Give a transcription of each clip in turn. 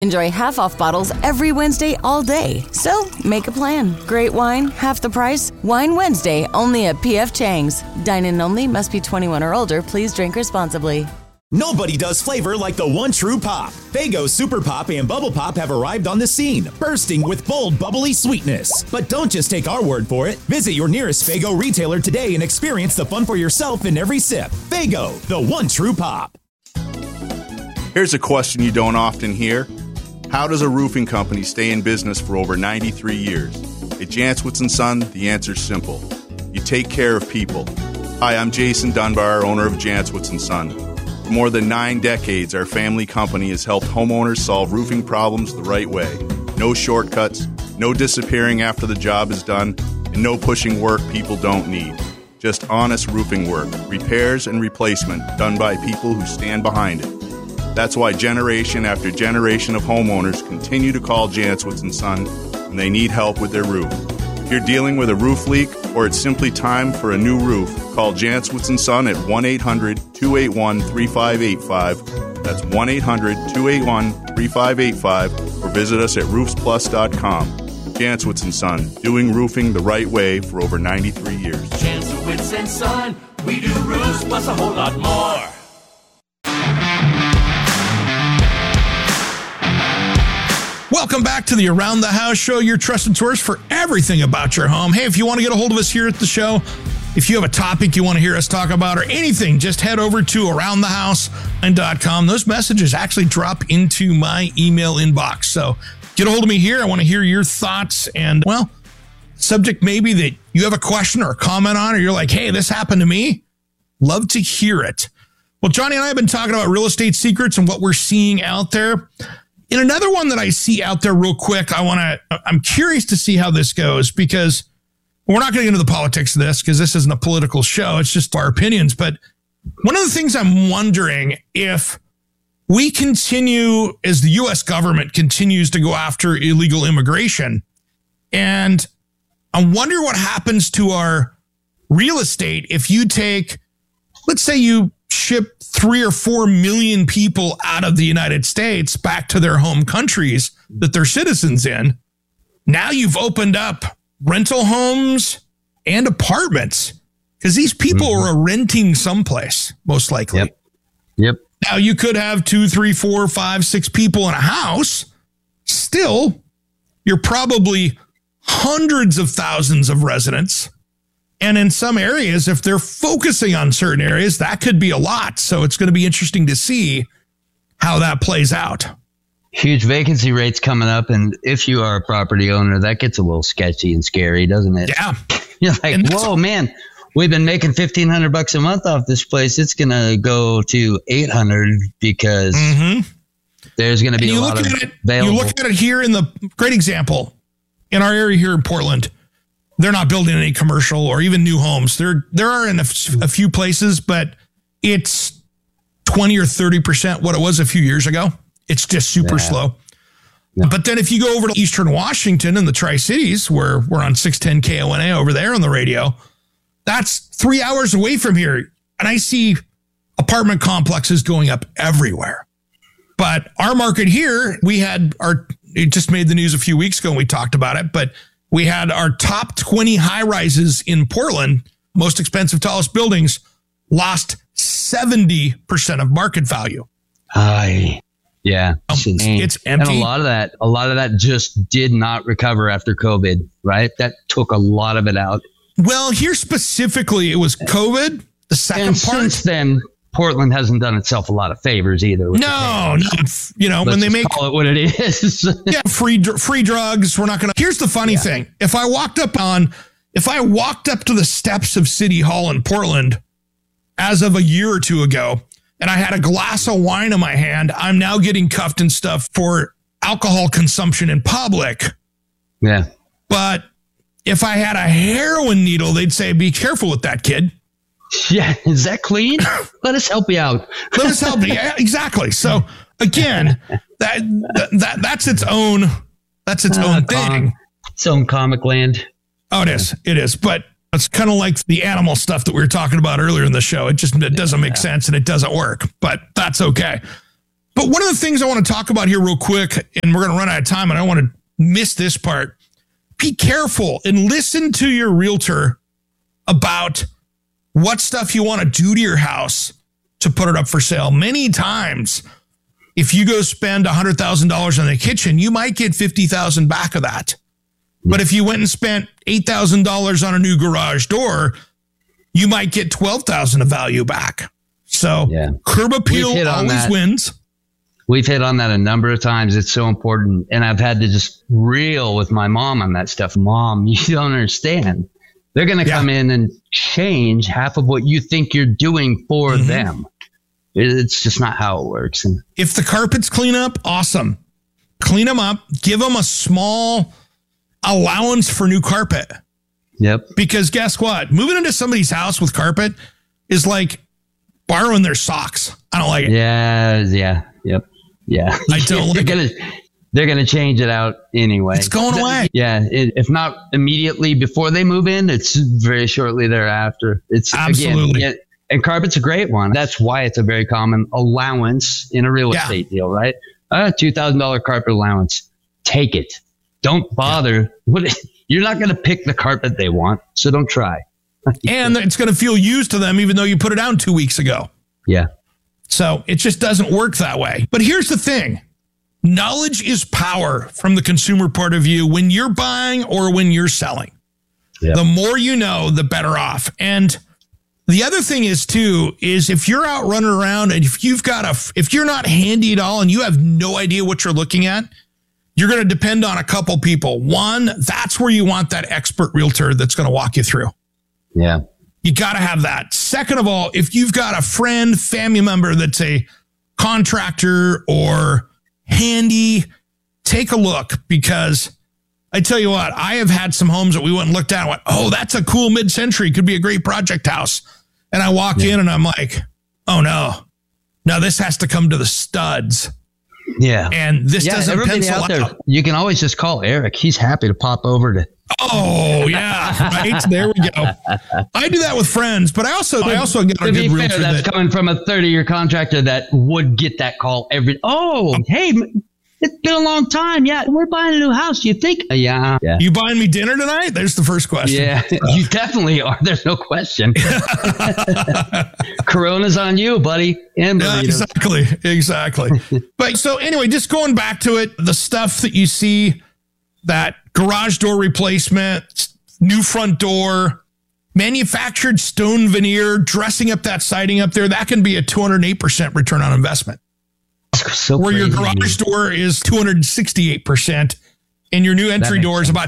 Enjoy half-off bottles every Wednesday all day. So, make a plan. Great wine, half the price. Wine Wednesday, only at P.F. Chang's. Dine-in only, must be 21 or older. Please drink responsibly. Nobody does flavor like the one true pop. Faygo Super Pop and Bubble Pop have arrived on the scene, bursting with bold, bubbly sweetness. But don't just take our word for it. Visit your nearest Faygo retailer today and experience the fun for yourself in every sip. Faygo, the one true pop. Here's a question you don't often hear. How does a roofing company stay in business for over 93 years? At Jantzwitz & Son, the answer's simple. You take care of people. Hi, I'm Jason Dunbar, owner of Jantzwitz & Son. For more than 9 decades, our family company has helped homeowners solve roofing problems the right way. No shortcuts, no disappearing after the job is done, and no pushing work people don't need. Just honest roofing work, repairs and replacement done by people who stand behind it. That's why generation after generation of homeowners continue to call Jantzwitz & Son when they need help with their roof. If you're dealing with a roof leak or it's simply time for a new roof, call Jantzwitz & Son at 1-800-281-3585. That's 1-800-281-3585 or visit us at roofsplus.com. Jantzwitz & Son, doing roofing the right way for over 93 years. Jantzwitz & Son, we do roofs plus a whole lot more. Welcome back to the Around the House Show, your trusted source for everything about your home. Hey, if you want to get a hold of us here at the show, if you have a topic you want to hear us talk about or anything, just head over to aroundthehouse.com. Those messages actually drop into my email inbox. So get a hold of me here. I want to hear your thoughts and, well, subject maybe that you have a question or a comment on, or you're like, hey, this happened to me. Love to hear it. Well, Johnny and I have been talking about real estate secrets and what we're seeing out there. In another one that I see out there real quick, I'm curious to see how this goes, because we're not going to get into the politics of this because this isn't a political show. It's just our opinions. But one of the things I'm wondering, if we continue, as the U.S. government continues to go after illegal immigration, and I wonder what happens to our real estate if you take, let's say you ship 3 or 4 million people out of the United States back to their home countries that they're citizens in. Now you've opened up rental homes and apartments because these people are renting someplace, most likely. Yep. Now you could have 2, 3, 4, 5, 6 people in a house. Still, you're probably hundreds of thousands of residents. And in some areas, if they're focusing on certain areas, that could be a lot. So it's going to be interesting to see how that plays out. Huge vacancy rates coming up. And if you are a property owner, that gets a little sketchy and scary, doesn't it? Yeah. You're like, whoa, man, we've been making $1,500 a month off this place. It's going to go to $800 because there's going to be a lot of available. You look at it here in the great example in our area here in Portland. They're not building any commercial or even new homes. There are in a few places, but it's 20 or 30% what it was a few years ago. It's just super slow. Yeah. But then if you go over to Eastern Washington and the Tri-Cities, where we're on 610 KONA over there on the radio, that's 3 hours away from here. And I see apartment complexes going up everywhere. But our market here, it just made the news a few weeks ago and we talked about it, but we had our top 20 high rises in Portland, most expensive, tallest buildings, lost 70% of market value. Yeah, it's empty. And a lot of that just did not recover after COVID, right? That took a lot of it out. Well, here specifically, it was COVID. The second part. Since then, Portland hasn't done itself a lot of favors either. No. When they call it what it is. Yeah, free drugs. We're not going to. Here's the funny thing. If I walked up to the steps of City Hall in Portland as of a year or two ago, and I had a glass of wine in my hand, I'm now getting cuffed and stuff for alcohol consumption in public. Yeah. But if I had a heroin needle, they'd say, be careful with that, kid. Yeah. Is that clean? Let us help you out. Let us help you. Yeah, exactly. So again, that's its own thing. Its own comic land. Oh, it is. It is. But it's kind of like the animal stuff that we were talking about earlier in the show. It doesn't make sense and it doesn't work, but that's okay. But one of the things I want to talk about here real quick, and we're going to run out of time, and I don't want to miss this part. Be careful and listen to your realtor about what stuff you want to do to your house to put it up for sale. Many times, if you go spend $100,000 on the kitchen, you might get $50,000 back of that. But if you went and spent $8,000 on a new garage door, you might get $12,000 of value back. So curb appeal always wins. We've hit on that a number of times. It's so important. And I've had to just reel with my mom on that stuff. Mom, you don't understand. They're going to come in and change half of what you think you're doing for them. It's just not how it works. And if the carpets clean up, awesome. Clean them up. Give them a small allowance for new carpet. Yep. Because guess what? Moving into somebody's house with carpet is like borrowing their socks. I don't like it. Yeah. I don't like it. They're going to change it out anyway. It's going away. Yeah. If not immediately before they move in, it's very shortly thereafter. It's absolutely. Again, and carpet's a great one. That's why it's a very common allowance in a real estate deal, right? $2,000 carpet allowance. Take it. Don't bother. You're not going to pick the carpet they want, so don't try. And it's going to feel used to them, even though you put it down 2 weeks ago. Yeah. So it just doesn't work that way. But here's the thing. Knowledge is power from the consumer point of view when you're buying or when you're selling. Yep. The more you know, the better off. And the other thing is, too, is if you're out running around and if you're not handy at all and you have no idea what you're looking at, you're going to depend on a couple people. One, that's where you want that expert realtor that's going to walk you through. Yeah. You got to have that. Second of all, if you've got a friend, family member that's a contractor or handy, take a look, because I tell you what, I have had some homes that we went and looked at and went, oh, that's a cool mid-century, could be a great project house. And I walk in and I'm like, oh no, this has to come to the studs. Yeah. And this doesn't pencil out. You can always just call Eric. He's happy to pop over to. Oh, yeah. Right. There we go. I do that with friends, but I also get a good realtor. That's coming from a 30-year contractor that would get that call every. Oh, hey, it's been a long time. Yeah, we're buying a new house. You think? Yeah. You buying me dinner tonight? There's the first question. Yeah, you definitely are. There's no question. Corona's on you, buddy. And exactly. But so anyway, just going back to it, the stuff that you see, that garage door replacement, new front door, manufactured stone veneer, dressing up that siding up there, that can be a 208% return on investment. So where crazy. Your garage door is 268% and your new entry door is about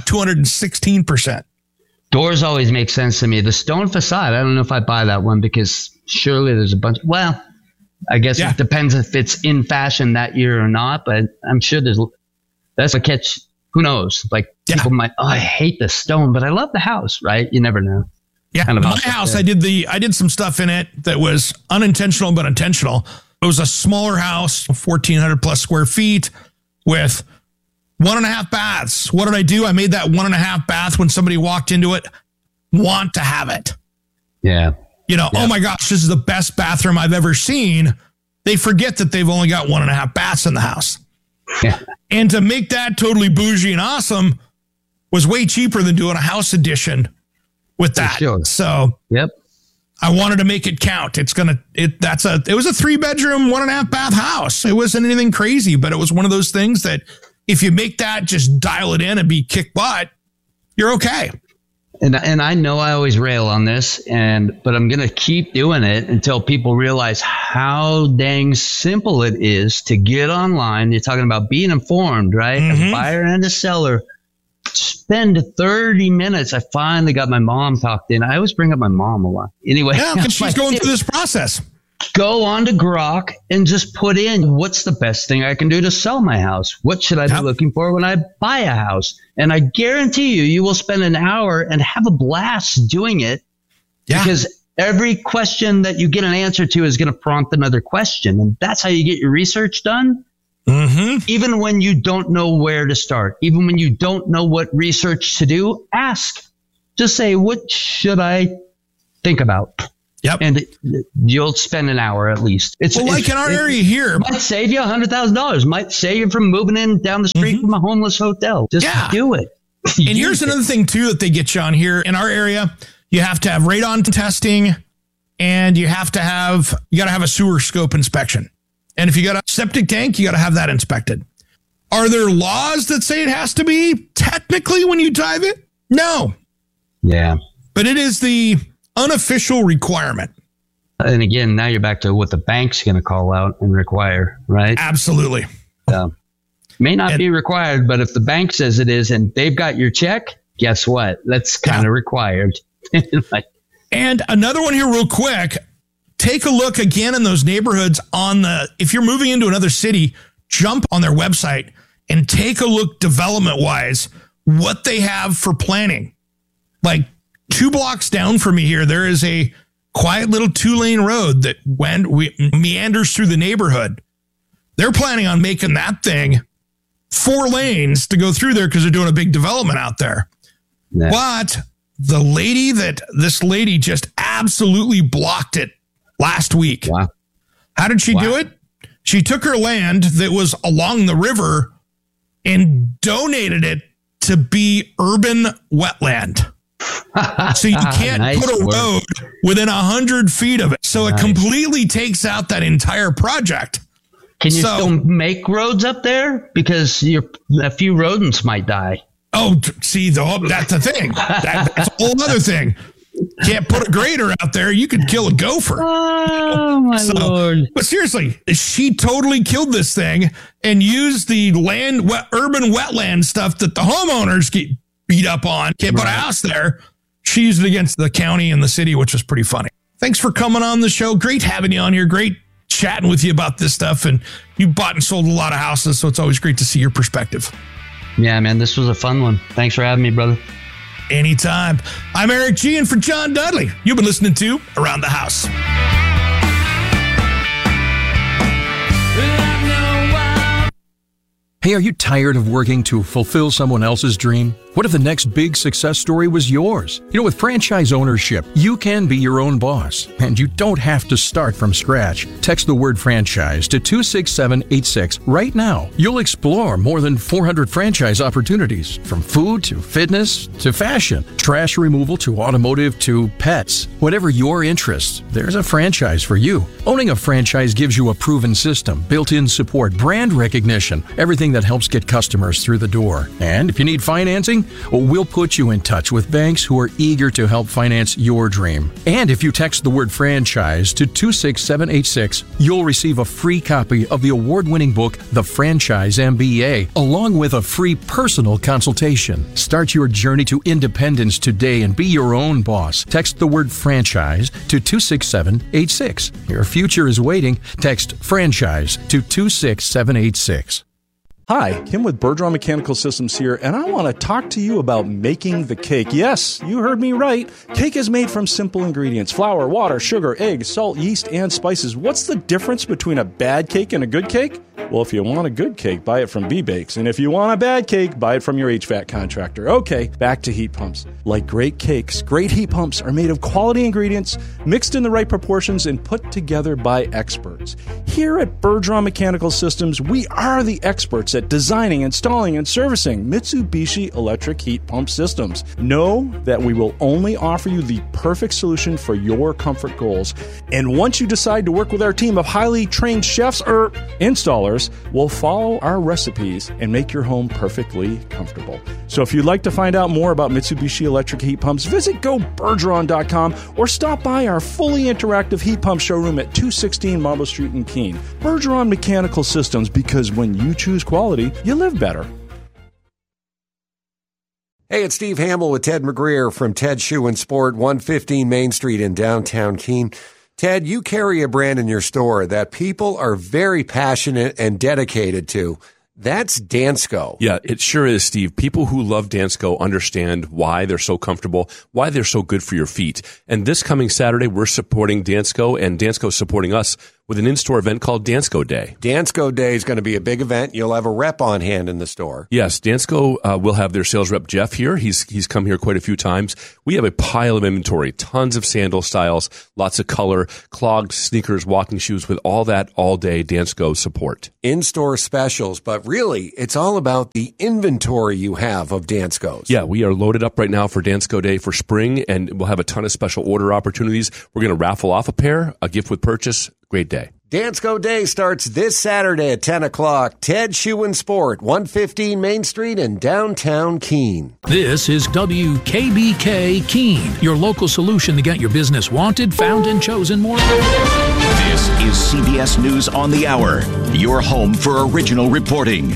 216%. Doors always make sense to me. The stone facade, I don't know if I buy that one because surely there's a bunch. Well, I guess it depends if it's in fashion that year or not, but I'm sure that's a catch. Who knows? Like people might, I hate the stone, but I love the house, right? You never know. Yeah. Kind of my house, I did some stuff in it that was unintentional, but intentional. It was a smaller house, 1,400 plus square feet with 1.5 baths. What did I do? I made that 1.5 bath when somebody walked into it, want to have it. Yeah. Oh my gosh, this is the best bathroom I've ever seen. They forget that they've only got 1.5 baths in the house. Yeah. And to make that totally bougie and awesome was way cheaper than doing a house addition with that. Sure. So I wanted to make it count. It was a 3-bedroom, 1.5 bath house. It wasn't anything crazy, but it was one of those things that if you make that, just dial it in and be kick butt, you're okay. And I know I always rail on this, but I'm going to keep doing it until people realize how dang simple it is to get online. You're talking about being informed, right? As a buyer and a seller. Spend 30 minutes. I finally got my mom talked in. I always bring up my mom a lot. Anyway. Yeah, because she's going through this process. Go on to Grok and just put in, what's the best thing I can do to sell my house? What should I be looking for when I buy a house? And I guarantee you will spend an hour and have a blast doing it. Yeah. Because every question that you get an answer to is going to prompt another question. And that's how you get your research done. Even when you don't know where to start, even when you don't know what research to do, ask. Just say, what should I think about? Yep. And you'll spend an hour at least. Like in our area here. It might save you $100,000. Might save you from moving in down the street from a homeless hotel. Just do it. And here's another thing, too, that they get you on here. In our area, you have to have radon testing, and you got to have a sewer scope inspection. And if you got a septic tank, you got to have that inspected. Are there laws that say it has to be technically when you drive it? No. Yeah. But it is the unofficial requirement. And again, now you're back to what the bank's going to call out and require, right? Absolutely. May not be required, but if the bank says it is and they've got your check, guess what? That's kind of required. And another one here real quick. Take a look again in those neighborhoods if you're moving into another city, jump on their website and take a look development-wise what they have for planning. Like 2 blocks down from me here, there is a quiet little 2-lane road that meanders through the neighborhood. They're planning on making that thing 4 lanes to go through there because they're doing a big development out there. Yeah. But this lady just absolutely blocked it last week. Wow. How did she do it? She took her land that was along the river and donated it to be urban wetland. So you can't put a road within 100 feet of it. So it completely takes out that entire project. Can you still make roads up there? Because a few rodents might die. Oh, see, that's the thing. That's a whole other thing. Can't put a grader out there. You could kill a gopher. Oh, my Lord. But seriously, she totally killed this thing and used the urban wetland stuff that the homeowners get beat up on. Can't put a house there. She used it against the county and the city, which was pretty funny. Thanks for coming on the show. Great having you on here. Great chatting with you about this stuff. And you bought and sold a lot of houses, so it's always great to see your perspective. Yeah, man, this was a fun one. Thanks for having me, brother. Anytime. I'm Eric G. and for John Dudley, you've been listening to Around the House. Hey, are you tired of working to fulfill someone else's dream? What if the next big success story was yours? You know, with franchise ownership, you can be your own boss, and you don't have to start from scratch. Text the word franchise to 26786 right now. You'll explore more than 400 franchise opportunities, from food to fitness to fashion, trash removal to automotive to pets. Whatever your interests, there's a franchise for you. Owning a franchise gives you a proven system, built-in support, brand recognition, everything that helps get customers through the door. And if you need financing, we'll put you in touch with banks who are eager to help finance your dream. And if you text the word franchise to 26786, you'll receive a free copy of the award-winning book, The Franchise MBA, along with a free personal consultation. Start your journey to independence today and be your own boss. Text the word franchise to 26786. Your future is waiting. Text franchise to 26786. Hi, Kim with Bergeron Mechanical Systems here, and I want to talk to you about making the cake. Yes, you heard me right. Cake is made from simple ingredients: flour, water, sugar, eggs, salt, yeast, and spices. What's the difference between a bad cake and a good cake? Well, if you want a good cake, buy it from B-Bakes. And if you want a bad cake, buy it from your HVAC contractor. Okay, back to heat pumps. Like great cakes, great heat pumps are made of quality ingredients, mixed in the right proportions, and put together by experts. Here at Bergeron Mechanical Systems, we are the experts at designing, installing, and servicing Mitsubishi electric heat pump systems. Know that we will only offer you the perfect solution for your comfort goals. And once you decide to work with our team of highly trained chefs or installers, we'll follow our recipes and make your home perfectly comfortable. So if you'd like to find out more about Mitsubishi electric heat pumps, visit GoBergeron.com or stop by our fully interactive heat pump showroom at 216 Marble Street in Keene. Bergeron Mechanical Systems, because when you choose quality, you live better. Hey, it's Steve Hamill with Ted McGreer from Ted Shoe and Sport, 115 Main Street in downtown Keene. Ted, you carry a brand in your store that people are very passionate and dedicated to. That's Dansko. Yeah, it sure is, Steve. People who love Dansko understand why they're so comfortable, why they're so good for your feet. And this coming Saturday, we're supporting Dansko, and Dansko's supporting us with an in-store event called Dansko Day. Dansko Day is going to be a big event. You'll have a rep on hand in the store. Yes, Dansko will have their sales rep, Jeff, here. He's come here quite a few times. We have a pile of inventory, tons of sandal styles, lots of color, clogged sneakers, walking shoes, with all that all-day Dansko support. In-store specials, but really, it's all about the inventory you have of Danskos. Yeah, we are loaded up right now for Dansko Day for spring, and we'll have a ton of special order opportunities. We're going to raffle off a pair, a gift with purchase. Great day. Dansko Day starts this Saturday at 10 o'clock. Ted Shoe and Sport, 115 Main Street in downtown Keene. This is WKBK Keene, your local solution to get your business wanted, found, and chosen more. This is CBS News on the Hour, your home for original reporting.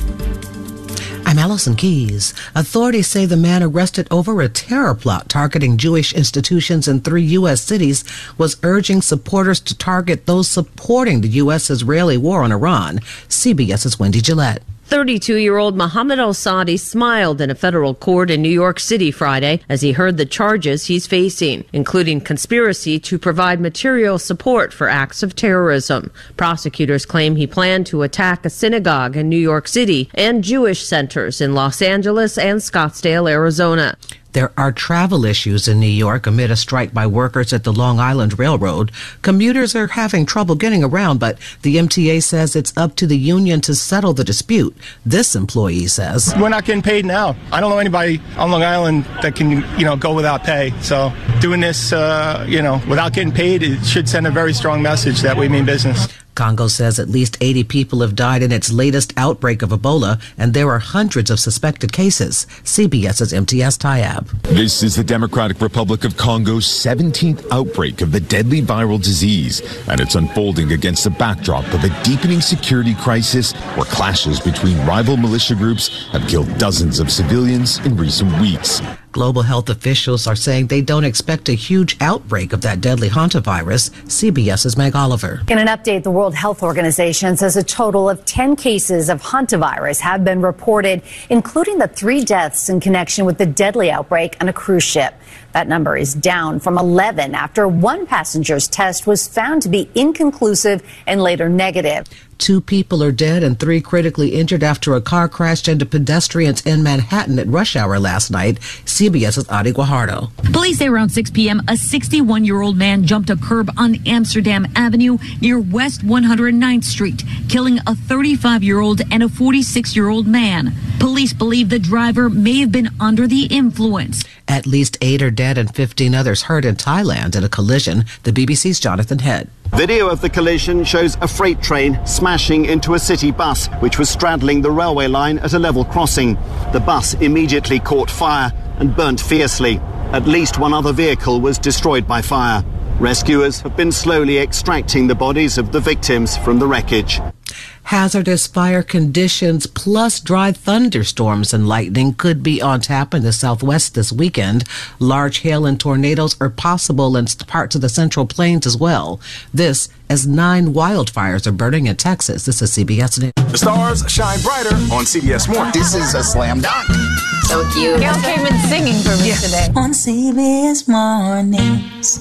I'm Allison Keys. Authorities say the man arrested over a terror plot targeting Jewish institutions in 3 U.S. cities was urging supporters to target those supporting the U.S.-Israeli war on Iran. CBS's Wendy Gillette. 32-year-old Mohammed al-Saadi smiled in a federal court in New York City Friday as he heard the charges he's facing, including conspiracy to provide material support for acts of terrorism. Prosecutors claim he planned to attack a synagogue in New York City and Jewish centers in Los Angeles and Scottsdale, Arizona. There are travel issues in New York amid a strike by workers at the Long Island Railroad. Commuters are having trouble getting around, but the MTA says it's up to the union to settle the dispute. This employee says, "We're not getting paid now. I don't know anybody on Long Island that can, go without pay. So doing this, without getting paid, it should send a very strong message that we mean business." Congo says at least 80 people have died in its latest outbreak of Ebola, and there are hundreds of suspected cases. CBS's MTS Tayab. This is the Democratic Republic of Congo's 17th outbreak of the deadly viral disease, and it's unfolding against the backdrop of a deepening security crisis where clashes between rival militia groups have killed dozens of civilians in recent weeks. Global health officials are saying they don't expect a huge outbreak of that deadly hantavirus. CBS's Meg Oliver. In an update, the World Health Organization says a total of 10 cases of hantavirus have been reported, including the 3 deaths in connection with the deadly outbreak on a cruise ship. That number is down from 11 after one passenger's test was found to be inconclusive and later negative. 2 people are dead and 3 critically injured after a car crashed into pedestrians in Manhattan at rush hour last night. CBS's Adi Guajardo. Police say around 6 p.m., a 61-year-old man jumped a curb on Amsterdam Avenue near West 109th Street, killing a 35-year-old and a 46-year-old man. Police believe the driver may have been under the influence. At least 8 are dead and 15 others hurt in Thailand in a collision. The BBC's Jonathan Head. Video of the collision shows a freight train smashing into a city bus, which was straddling the railway line at a level crossing. The bus immediately caught fire and burnt fiercely. At least one other vehicle was destroyed by fire. Rescuers have been slowly extracting the bodies of the victims from the wreckage. Hazardous fire conditions plus dry thunderstorms and lightning could be on tap in the southwest this weekend. Large hail and tornadoes are possible in parts of the Central Plains as well. This as 9 wildfires are burning in Texas. This is CBS News. The stars shine brighter on CBS Morning. This is a slam dunk. So cute. Y'all came in singing for me today. On CBS Mornings.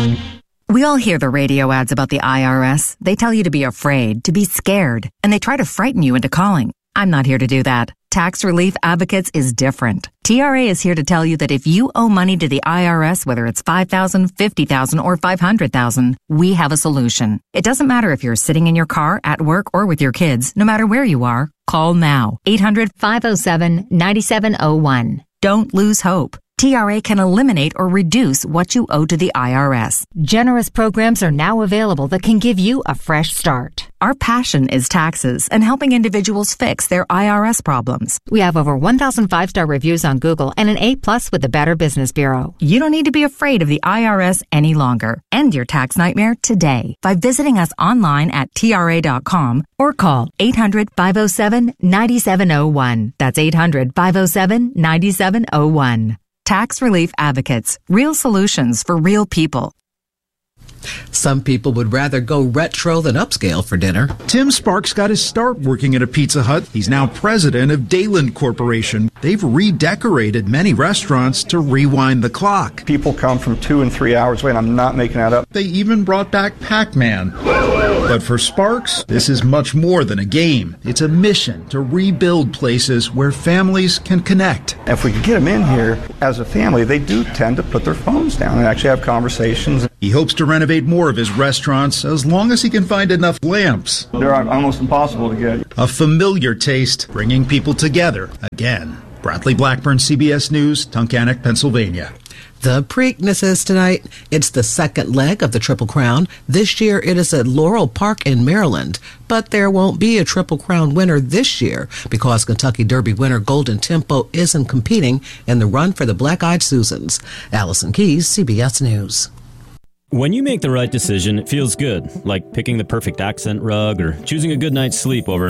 We all hear the radio ads about the IRS. They tell you to be afraid, to be scared, and they try to frighten you into calling. I'm not here to do that. Tax Relief Advocates is different. TRA is here to tell you that if you owe money to the IRS, whether it's $5,000, $50,000, or $500,000, we have a solution. It doesn't matter if you're sitting in your car, at work, or with your kids. No matter where you are, call now. 800-507-9701. Don't lose hope. TRA can eliminate or reduce what you owe to the IRS. Generous programs are now available that can give you a fresh start. Our passion is taxes and helping individuals fix their IRS problems. We have over 1,000 5-star reviews on Google and an A+ with the Better Business Bureau. You don't need to be afraid of the IRS any longer. End your tax nightmare today by visiting us online at TRA.com or call 800-507-9701. That's 800-507-9701. Tax Relief Advocates. Real solutions for real people. Some people would rather go retro than upscale for dinner. Tim Sparks got his start working at a Pizza Hut. He's now president of Dayland Corporation. They've redecorated many restaurants to rewind the clock. People come from 2 and 3 hours away, and I'm not making that up. They even brought back Pac-Man. But for Sparks, this is much more than a game. It's a mission to rebuild places where families can connect. If we could get them in here as a family, they do tend to put their phones down and actually have conversations. He hopes to renovate more of his restaurants as long as he can find enough lamps. They're almost impossible to get. A familiar taste, bringing people together again. Bradley Blackburn, CBS News, Tunkhannock, Pennsylvania. The Preakness is tonight. It's the second leg of the Triple Crown. This year it is at Laurel Park in Maryland. But there won't be a Triple Crown winner this year because Kentucky Derby winner Golden Tempo isn't competing in the run for the Black-Eyed Susans. Allison Keys, CBS News. When you make the right decision, it feels good, like picking the perfect accent rug or choosing a good night's sleep over